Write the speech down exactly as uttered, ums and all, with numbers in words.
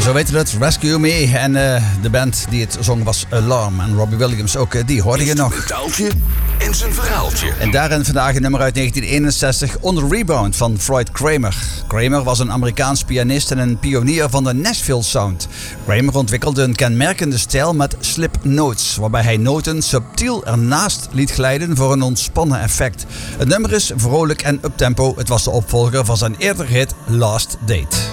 Zo weten het, Rescue Me. En uh, de band die het zong was Alarm. En Robbie Williams ook, uh, die hoorde je nog. Taaltje en zijn verhaaltje. En daarin vandaag een nummer uit negentien eenenzestig, On The Rebound van Floyd Kramer. Kramer was een Amerikaans pianist en een pionier van de Nashville Sound. Kramer ontwikkelde een kenmerkende stijl met slip notes, waarbij hij noten subtiel ernaast liet glijden voor een ontspannen effect. Het nummer is vrolijk en uptempo. Het was de opvolger van zijn eerdere hit Last Date.